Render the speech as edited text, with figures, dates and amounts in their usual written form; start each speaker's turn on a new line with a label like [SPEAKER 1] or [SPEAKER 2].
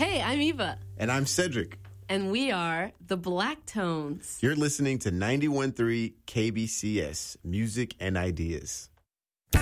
[SPEAKER 1] Hey, I'm Eva.
[SPEAKER 2] And I'm Cedric.
[SPEAKER 1] And we are the Black Tones.
[SPEAKER 2] You're listening to 91.3 KBCS, Music and Ideas.